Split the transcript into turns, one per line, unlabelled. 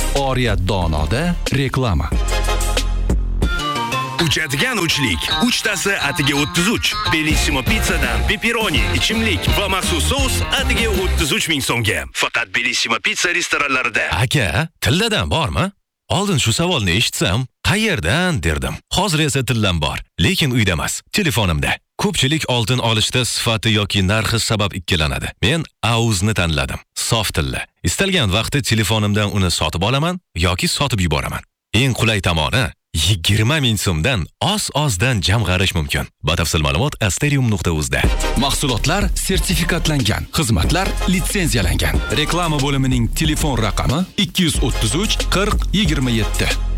Oriyat Donoda reklama.
Uchadigan uchlik. Uchtasi atiga 33. Bellissimo pizzadan pepperoni, ichimlik va maxsus sos atiga 33 ming so'mga. Faqat Bellissimo pizza restoranlarida.
Aka, tilladan bormi? Oldin shu savolni eshitsam, qayerdan derdim. Hozir esa tillam bor, lekin uyda emas, telefonimda. Ko'pchilik oltin olishda sifati yoki narxi sabab ikkilanadi. Men Auzni tanladim. Sof tilla. Istalgan vaqtda telefonimdan uni sotib olaman yoki sotib yuboraman. Eng qulay tomoni 20 ming so'mdan oz-ozdan jamg'arish mumkin. Batafsil ma'lumot asterium.uzda.
Mahsulotlar sertifikatlangan, xizmatlar litsenziyalangan. Reklama bo'limining telefon raqami 233 40 27.